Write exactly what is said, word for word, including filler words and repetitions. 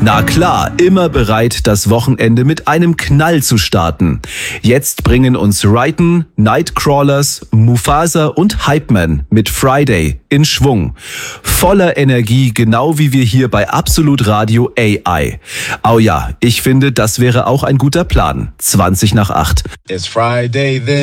Na klar, immer bereit, das Wochenende mit einem Knall zu starten. Jetzt bringen uns Raiden, Nightcrawlers, Mufasa und Hypeman mit Friday in Schwung. Voller Energie, genau wie wir hier bei Absolut Radio A I. Oh ja, ich finde, das wäre auch ein guter Plan. zwanzig nach acht. It's Friday then.